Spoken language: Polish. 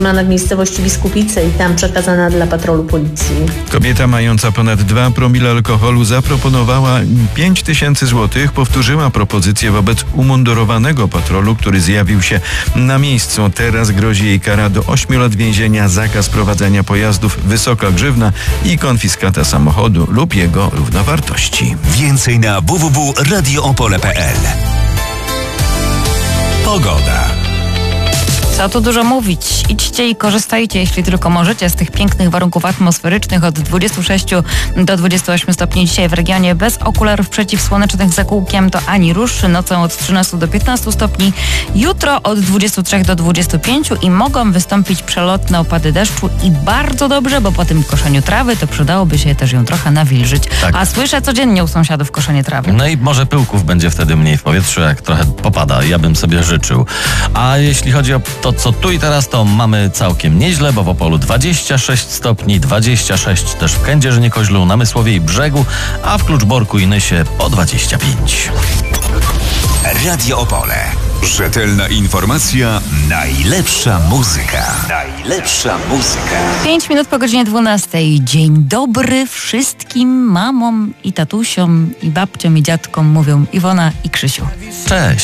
w miejscowości Biskupice i tam przekazana dla patrolu policji. Kobieta mająca ponad 2 promile alkoholu zaproponowała 5 000 złotych. Powtórzyła propozycję wobec umundurowanego patrolu, który zjawił się na miejscu. Teraz grozi jej kara do 8 lat więzienia, zakaz prowadzenia pojazdów, wysoka grzywna i konfiskata samochodu lub jego równowartości. Więcej na www.radioopole.pl. Pogoda. Co tu dużo mówić. Idźcie i korzystajcie, jeśli tylko możecie, z tych pięknych warunków atmosferycznych. Od 26 do 28 stopni dzisiaj w regionie. Bez okularów przeciwsłonecznych za kółkiem to ani rusz. Nocą od 13 do 15 stopni. Jutro od 23 do 25 i mogą wystąpić przelotne opady deszczu i bardzo dobrze, bo po tym koszeniu trawy to przydałoby się też ją trochę nawilżyć. Tak. A słyszę codziennie u sąsiadów koszenie trawy. No i może pyłków będzie wtedy mniej w powietrzu, jak trochę popada. Ja bym sobie życzył. A jeśli chodzi o to, co tu i teraz, to mamy całkiem nieźle, bo w Opolu 26 stopni, 26 też w Kędzierzynie-Koźlu, Namysłowie i Brzegu, a w Kluczborku i Nysie po 25. Radio Opole. Rzetelna informacja, najlepsza muzyka. Najlepsza muzyka. 5 minut po godzinie 12. Dzień dobry wszystkim mamom i tatusiom i babciom i dziadkom, mówią Iwona i Krzysiu. Cześć.